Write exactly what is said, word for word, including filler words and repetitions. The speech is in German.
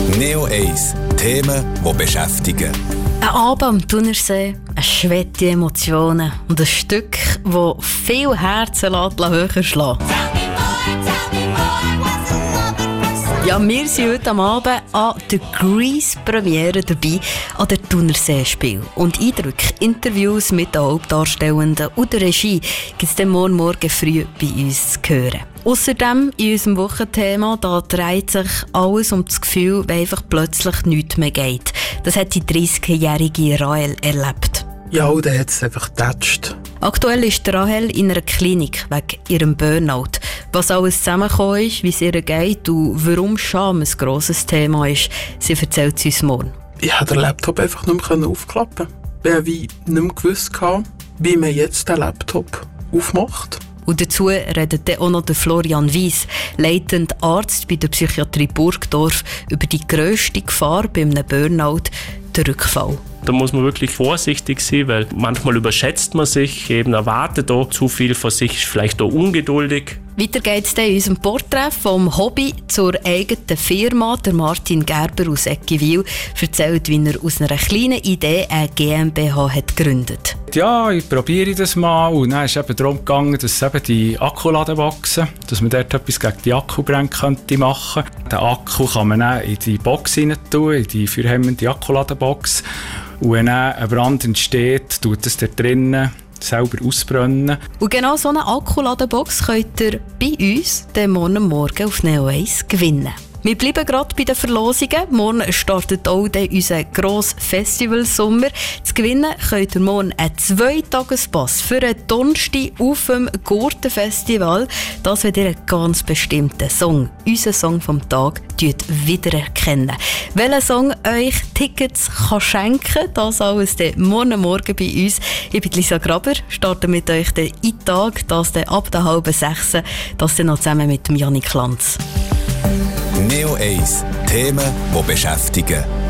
Neo eins. Themen, die beschäftigen. Ein Abend am Thunersee, eine schwette Emotionen und ein Stück, das viel Herzen höher schlägt. Ja, wir sind heute am Abend an der Grease-Premiere dabei, an der Thunersee-Spiel. Und Eindrücke, Interviews mit den Hauptdarstellenden und der Regie gibt es dann morgen, morgen früh bei uns zu hören. Außerdem in unserem Wochenthema, da dreht sich alles um das Gefühl, wenn einfach plötzlich nichts mehr geht. Das hat die dreißigjährige Rahel erlebt. Ja, und dann hat es einfach getatscht. Aktuell ist Rahel in einer Klinik wegen ihrem Burnout. Was alles zusammengekommen ist, wie es ihr geht und warum Scham ein grosses Thema ist, sie erzählt es uns morgen. Ich konnte den Laptop einfach nicht mehr aufklappen. Ich habe wie nicht mehr gewusst, wie man jetzt den Laptop aufmacht. Und dazu redet dann auch noch der Florian Weiss, leitender Arzt bei der Psychiatrie Burgdorf, über die grösste Gefahr bei einem Burnout, den Rückfall. Da muss man wirklich vorsichtig sein, weil manchmal überschätzt man sich, eben erwartet auch zu viel von sich, ist vielleicht auch ungeduldig. Weiter geht es in unserem Porträt vom Hobby zur eigenen Firma. Der Martin Gerber aus Eggiwil erzählt, wie er aus einer kleinen Idee eine GmbH hat gegründet. Ja, ich probiere das mal. Und dann ist es eben darum gegangen, dass eben die Akkuladenboxen, dass man dort etwas gegen die Akkubrände könnte machen. Den Akku kann man dann in die Box rein tun, in die feuerhemmende Akkuladenbox. Und wenn dann ein Brand entsteht, tut es dort drinnen selber ausbrennen. Und genau so eine Akkuladenbox könnt ihr bei uns den morgen Morgen auf Neo eins gewinnen. Wir bleiben gerade bei den Verlosungen. Morgen startet auch unser grosser Festivalsommer. Zu gewinnen könnt ihr morgen einen Zweitagespass für einen Donnerstag auf dem Gurtenfestival. Das wird ihr einen ganz bestimmten Song, unseren Song vom Tag, wiedererkennen. Welcher Song euch Tickets kann schenken kann, das alles dann morgen Morgen bei uns. Ich bin Lisa Graber, starte mit euch den I-Tag, das dann ab der halben sechs, das dann noch zusammen mit dem Jannik Lanz. Neo eins. Themen, die beschäftigen.